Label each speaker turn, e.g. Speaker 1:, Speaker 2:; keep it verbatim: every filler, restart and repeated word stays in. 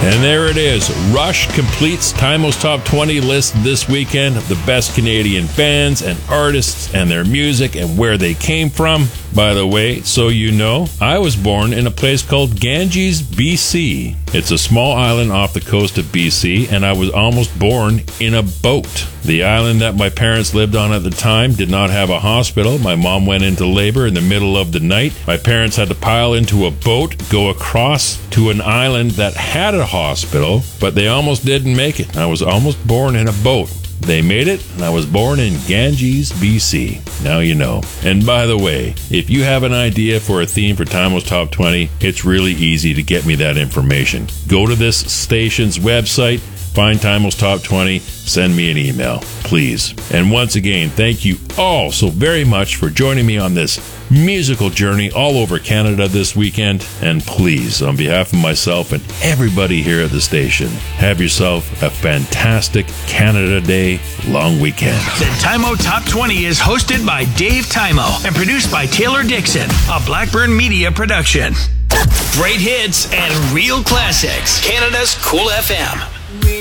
Speaker 1: And there it is. Rush completes Timo's Top twenty list this weekend of the best Canadian bands and artists and their music and where they came from. By the way, so you know, I was born in a place called Ganges, B C. It's a small island off the coast of B C, and I was almost born in a boat. The island that my parents lived on at the time did not have a hospital. My mom went into labor in the middle of the night. My parents had to pile into a boat, go across to an island that had a hospital, but they almost didn't make it. I was almost born in a boat. They made it, and I was born in Ganges, B C. Now you know. And by the way, if you have an idea for a theme for Timo's Top twenty, it's really easy to get me that information. Go to this station's website, find Timo's Top twenty, send me an email, please. And once again, thank you all so very much for joining me on this musical journey all over Canada this weekend. And please, on behalf of myself and everybody here at the station, have yourself a fantastic Canada Day long weekend.
Speaker 2: The Timo Top twenty is hosted by Dave Timo and produced by Taylor Dixon, a Blackburn Media production. Great hits and real classics. Canada's Cool F M.